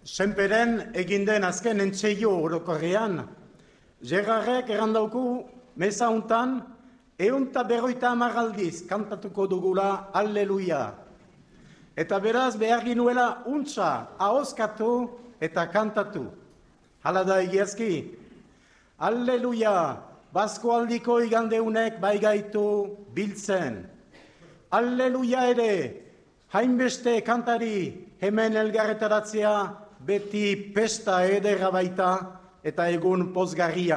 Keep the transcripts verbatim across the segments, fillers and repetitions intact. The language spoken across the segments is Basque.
Senperen egin den azken entseio orokorrean, Gerarrek errandauku meza hontan eunta berroita hamar aldiz kantatuko dugula Alleluia. Eta beraz behar ginuela untsa ahoskatu eta kantatu. Hala da egiazki, Alleluia, Basko aldiko igandeunek baigaitu biltzen. Alleluia ere, hainbeste kantari hemen elgarretaratzea beti pesta ederra baita eta egun pozgarria.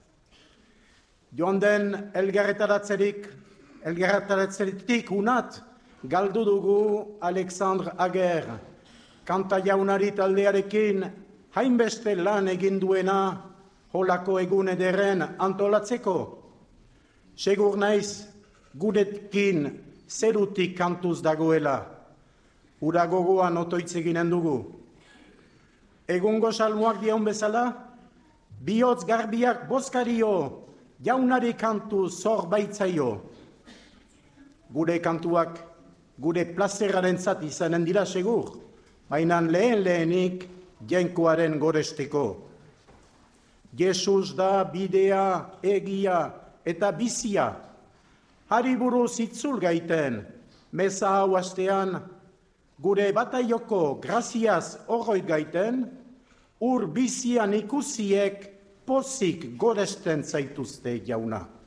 Joan den elgarretaratzerik, elgarretaratzerik unat, galdu dugu Alexandre Ager, kanta jaunari taldearekin hainbeste lan egin duena holako egun ederren antolatzeko. Segur naiz, gurekin zerutik kantuz dagoela, ura gogoan otoitzeginen dugu. Egungo salmoak dion bezala, bihotz garbiak bozkario, jaunari kantu zor baitzaio. Gure kantuak, gure plazeraren zat izanen dira segur, baina lehen lehenik jenkoaren goresteko. Jesus da bidea, egia eta bizia. Hari buruz itzul gaiten, meza hau astean, gure bataioko graziaz horroit gaiten, ur bizian ikusiek pozik goresten zaituzte jauna.